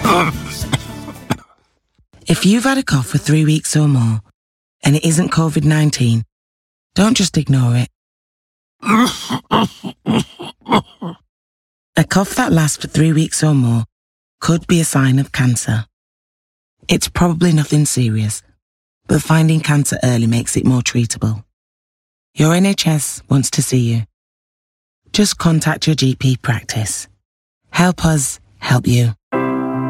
If you've had a cough for 3 weeks or more, and it isn't COVID-19, don't just ignore it. A cough that lasts for 3 weeks or more could be a sign of cancer. It's probably nothing serious, but finding cancer early makes it more treatable. Your NHS wants to see you. Just contact your GP practice. Help us help you.